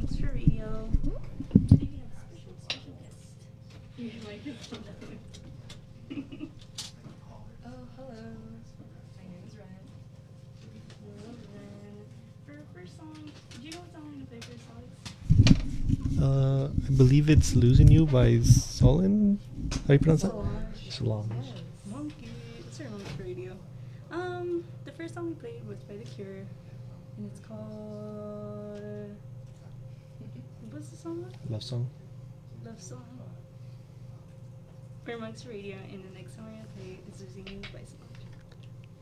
Monks for Radio. Today we have a special guest. Your microphone. Oh, hello. My name is Ren. Hello, Ren. For our first song, do you know what song I'm gonna play for Alex? I believe it's Losing You by Solon. How do you pronounce that? Solange. Yes. Monkey. It's our Monks for Radio. The first song we played was by The Cure, and it's called. What's the song? Love song. Love Song. For Monks Radio, and the next song we're gonna play is Losing You by Solange.